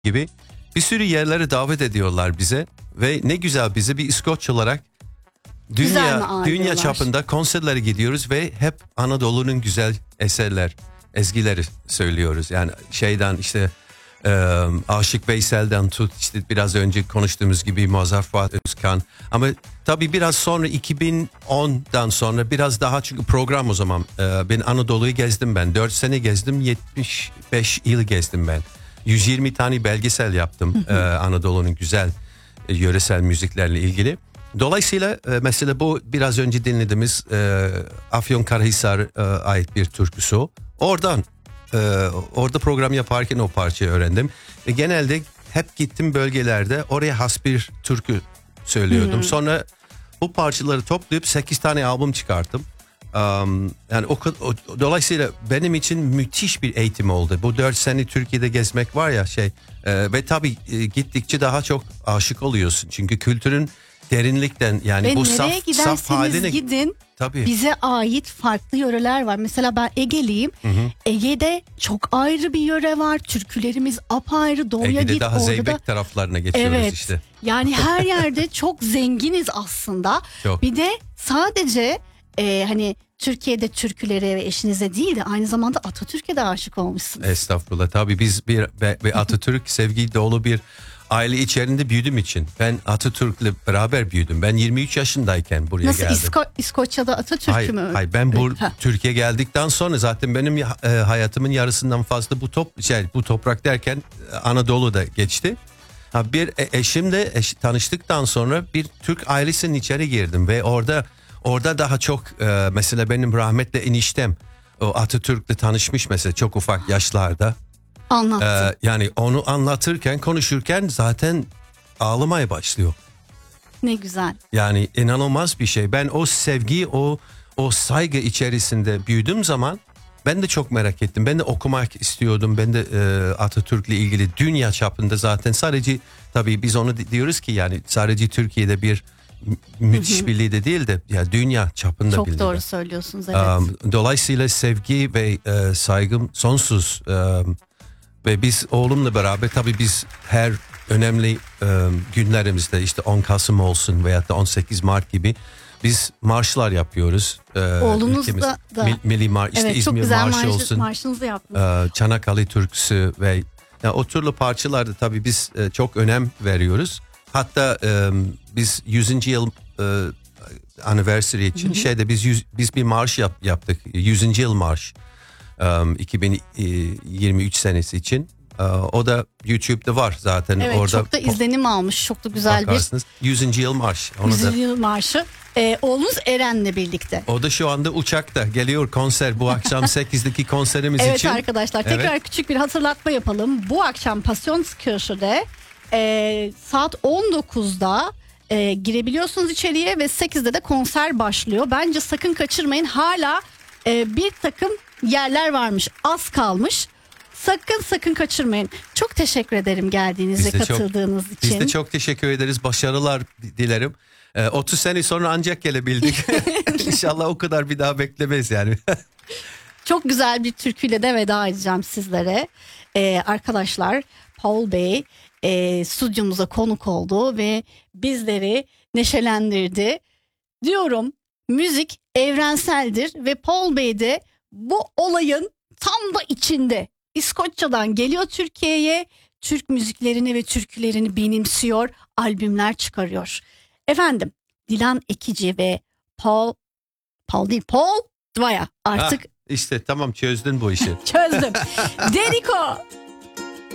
gibi bir sürü yerlere davet ediyorlar bize ve ne güzel bize bir İskoç olarak dünya çapında konserlere gidiyoruz ve hep Anadolu'nun güzel ezgileri söylüyoruz. Yani şeyden işte Aşık Veysel'den tut işte biraz önce konuştuğumuz gibi Muzaffer Fuat Özkan, ama tabii biraz sonra 2010'dan sonra biraz daha, çünkü program o zaman ben Anadolu'yu gezdim, ben 4 sene gezdim, 75 il gezdim ben, 120 tane belgesel yaptım Anadolu'nun güzel yöresel müziklerle ilgili. Dolayısıyla mesela bu biraz önce dinlediğimiz Afyonkarahisar'a ait bir türküsü. Orada program yaparken o parçayı öğrendim. Ve genelde hep gittim bölgelerde oraya has bir türkü söylüyordum. Sonra bu parçaları toplayıp 8 tane albüm çıkarttım. Yani dolayısıyla benim için müthiş bir eğitim oldu. Bu 4 sene Türkiye'de gezmek var ya ve tabii gittikçe daha çok aşık oluyorsun. Çünkü kültürün derinlikten, yani ve bu saf haline gidin. Tabii. Bize ait farklı yöreler var. Mesela ben Ege'liyim. Ege'de çok ayrı bir yöre var. Türkülerimiz apayrı. Doğuya Ege'de git, daha orada Zeybek taraflarına geçiyoruz evet, işte. Yani her yerde çok zenginiz aslında. Çok. Bir de sadece hani Türkiye'de türkülere ve eşinize değil de aynı zamanda Atatürk'e de aşık olmuşsunuz. Estağfurullah. Tabii biz bir Atatürk sevgi dolu bir aile içerisinde büyüdüğüm için. Ben Atatürk'le beraber büyüdüm. Ben 23 yaşındayken buraya geldim. Nasıl İskoçya'da Atatürk'ü mü? Hayır, ben Türkiye geldikten sonra zaten benim hayatımın yarısından fazla bu toprak derken Anadolu'da geçti. Bir eşimle tanıştıktan sonra bir Türk ailesinin içeri girdim ve orada daha çok mesela benim rahmetli eniştem o Atatürk'le tanışmış mesela çok ufak yaşlarda. Anlattı. Yani onu anlatırken, konuşurken zaten ağlamaya başlıyor. Ne güzel. Yani inanılmaz bir şey. Ben o sevgi, o saygı içerisinde büyüdüğüm zaman ben de çok merak ettim. Ben de okumak istiyordum. Ben de Atatürk'le ilgili dünya çapında zaten sadece, tabii biz onu diyoruz ki yani sadece Türkiye'de bir müthiş bir lider değil de ya dünya çapında çok bir lider. Çok doğru söylüyorsunuz, evet. Dolayısıyla sevgi ve saygım sonsuz. Ve biz oğlumla beraber tabii biz her önemli günlerimizde işte 10 Kasım olsun veya da 18 Mart gibi biz marşlar yapıyoruz. Oğlunuz da. Milli Marş, işte evet, İzmir Marşı olsun. Marşınızı yaptınız. Çanakkale Türküsü ve yani o türlü parçalarda tabii biz çok önem veriyoruz. Hatta biz 100. yıl anniversary için biz bir marş yaptık. 100. yıl marş. 2023 senesi için. O da YouTube'da var zaten. Evet, orada çok da izlenim almış. Çok da güzel bakarsınız. 100. yıl marş. 100. yıl marşı. Oğlunuz Eren'le birlikte. O da şu anda uçakta geliyor konser. Bu akşam 8'deki konserimiz evet için. Evet arkadaşlar, tekrar küçük bir hatırlatma yapalım. Bu akşam Passionskirche'de saat 19'da girebiliyorsunuz içeriye ve 8'de de konser başlıyor. Bence sakın kaçırmayın. Hala bir takım yerler varmış. Az kalmış. Sakın kaçırmayın. Çok teşekkür ederim geldiğiniz ve katıldığınız için. Biz de çok teşekkür ederiz. Başarılar dilerim. 30 sene sonra ancak gelebildik. İnşallah o kadar bir daha beklemeyiz yani. Çok güzel bir türküyle de veda edeceğim sizlere. Arkadaşlar, Paul Bey stüdyomuza konuk oldu ve bizleri neşelendirdi. Diyorum, müzik evrenseldir ve Paul Bey de bu olayın tam da içinde. İskoçya'dan geliyor Türkiye'ye, Türk müziklerini ve türkülerini benimsiyor, albümler çıkarıyor. Efendim, Dilan Ekici ve Paul Dwyer artık. İşte tamam, çözdün bu işi. Çözdüm. Deriko.